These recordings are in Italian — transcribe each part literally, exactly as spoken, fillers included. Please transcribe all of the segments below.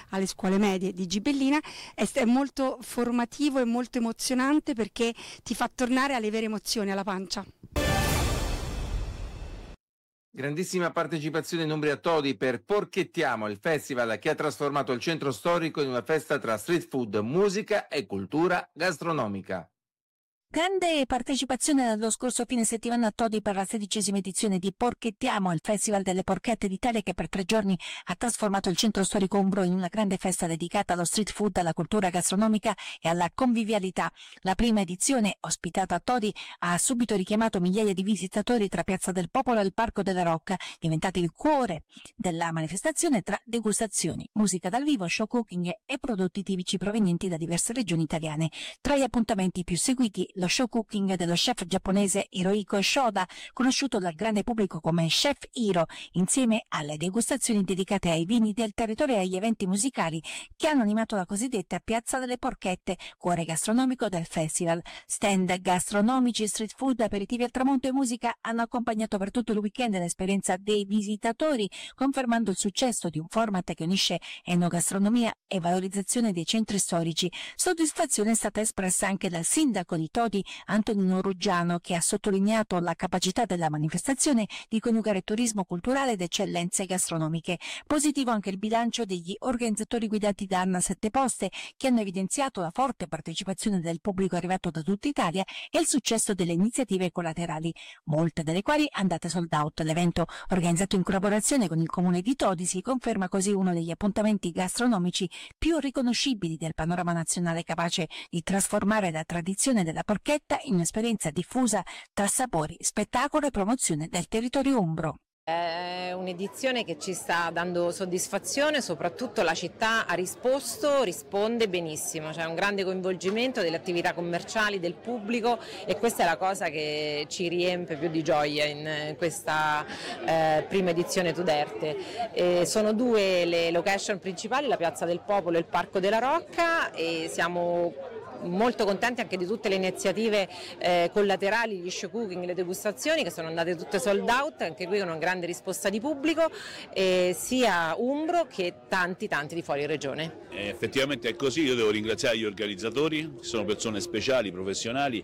alle scuole medie di Gibellina. È, è molto formativo e molto emozionante perché ti fa tornare alle vere emozioni, alla pancia. Grandissima partecipazione in Umbria Todi per Porchettiamo, il festival che ha trasformato il centro storico in una festa tra street food, musica e cultura gastronomica. Grande partecipazione dallo scorso fine settimana a Todi per la sedicesima edizione di Porchettiamo, il Festival delle Porchette d'Italia che per tre giorni ha trasformato il centro storico umbro in una grande festa dedicata allo street food, alla cultura gastronomica e alla convivialità. La prima edizione, ospitata a Todi, ha subito richiamato migliaia di visitatori tra Piazza del Popolo e il Parco della Rocca, diventati il cuore della manifestazione tra degustazioni, musica dal vivo, show cooking e prodotti tipici provenienti da diverse regioni italiane. Tra gli appuntamenti più seguiti, lo show cooking dello chef giapponese Hirohiko Shoda, conosciuto dal grande pubblico come Chef Hiro, insieme alle degustazioni dedicate ai vini del territorio e agli eventi musicali che hanno animato la cosiddetta Piazza delle Porchette, cuore gastronomico del festival. Stand gastronomici, street food, aperitivi al tramonto e musica hanno accompagnato per tutto il weekend l'esperienza dei visitatori, confermando il successo di un format che unisce enogastronomia e valorizzazione dei centri storici. Soddisfazione è stata espressa anche dal sindaco di Todi, Antonino Ruggiano, che ha sottolineato la capacità della manifestazione di coniugare turismo culturale ed eccellenze gastronomiche. Positivo anche il bilancio degli organizzatori guidati da Anna Setteposte, che hanno evidenziato la forte partecipazione del pubblico arrivato da tutta Italia e il successo delle iniziative collaterali, molte delle quali andate sold out. L'evento, organizzato in collaborazione con il comune di Todi, si conferma così uno degli appuntamenti gastronomici più riconoscibili del panorama nazionale, capace di trasformare la tradizione della porchetta in un'esperienza diffusa tra sapori, spettacolo e promozione del territorio umbro. È un'edizione che ci sta dando soddisfazione, soprattutto la città ha risposto, risponde benissimo, c'è un grande coinvolgimento delle attività commerciali, del pubblico, e questa è la cosa che ci riempie più di gioia in questa eh, prima edizione Tuderte. E sono due le location principali, la Piazza del Popolo e il Parco della Rocca, e siamo molto contenti anche di tutte le iniziative eh, collaterali, gli show cooking, le degustazioni che sono andate tutte sold out, anche qui con una grande risposta di pubblico, eh, sia umbro che tanti tanti di fuori regione. Eh, effettivamente è così, io devo ringraziare gli organizzatori, che sono persone speciali, professionali,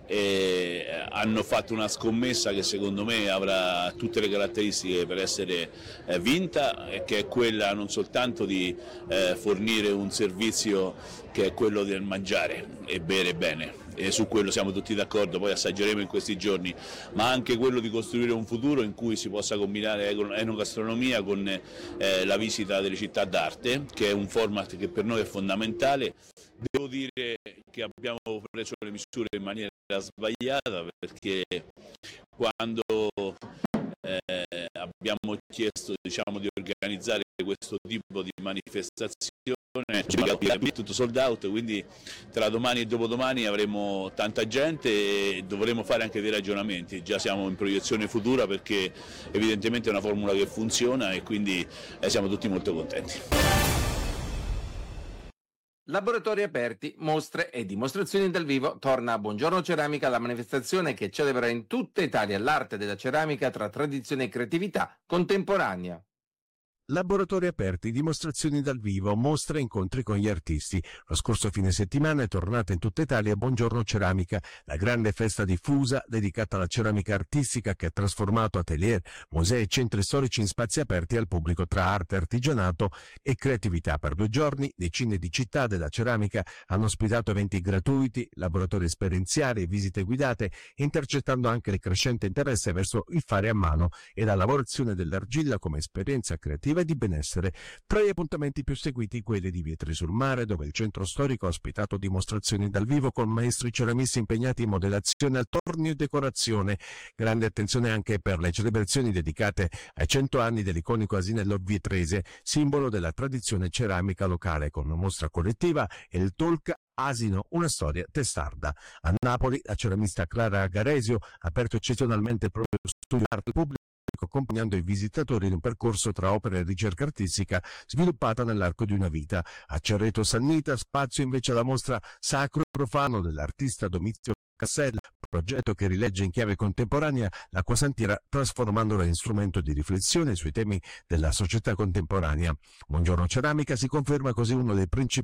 e hanno fatto una scommessa che secondo me avrà tutte le caratteristiche per essere eh, vinta, e che è quella non soltanto di eh, fornire un servizio che è quello del mangiare e bere bene, e su quello siamo tutti d'accordo, poi assaggeremo in questi giorni, ma anche quello di costruire un futuro in cui si possa combinare enogastronomia con eh, la visita delle città d'arte, che è un format che per noi è fondamentale. Devo dire che abbiamo preso le misure in maniera sbagliata, perché quando eh, abbiamo chiesto, diciamo, di organizzare questo tipo di manifestazione, è tutto sold out, quindi tra domani e dopodomani avremo tanta gente e dovremo fare anche dei ragionamenti. Già siamo in proiezione futura, perché evidentemente è una formula che funziona, e quindi eh, siamo tutti molto contenti. Laboratori aperti, mostre e dimostrazioni dal vivo. Torna a Buongiorno Ceramica, la manifestazione che celebra in tutta Italia l'arte della ceramica tra tradizione e creatività contemporanea. Laboratori aperti, dimostrazioni dal vivo, mostre e incontri con gli artisti. Lo scorso fine settimana è tornata in tutta Italia Buongiorno Ceramica, la grande festa diffusa dedicata alla ceramica artistica che ha trasformato atelier, musei e centri storici in spazi aperti al pubblico tra arte, artigianato e creatività. Per due giorni decine di città della ceramica hanno ospitato eventi gratuiti, laboratori esperienziali e visite guidate, intercettando anche il crescente interesse verso il fare a mano e la lavorazione dell'argilla come esperienza creativa e di benessere. Tra gli appuntamenti più seguiti quelli di Vietri sul Mare, dove il centro storico ha ospitato dimostrazioni dal vivo con maestri ceramisti impegnati in modellazione al tornio e decorazione. Grande attenzione anche per le celebrazioni dedicate ai cento anni dell'iconico asinello vietrese, simbolo della tradizione ceramica locale, con una mostra collettiva e il talk Asino, una storia testarda. A Napoli la ceramista Clara Garesio ha aperto eccezionalmente il proprio studio arte pubblico, accompagnando i visitatori in un percorso tra opera e ricerca artistica sviluppata nell'arco di una vita. A Cerreto Sannita spazio invece alla mostra Sacro e Profano dell'artista Domizio Cassella, progetto che rilegge in chiave contemporanea l'acquasantiera trasformandola in strumento di riflessione sui temi della società contemporanea. Buongiorno Ceramica si conferma così uno dei principali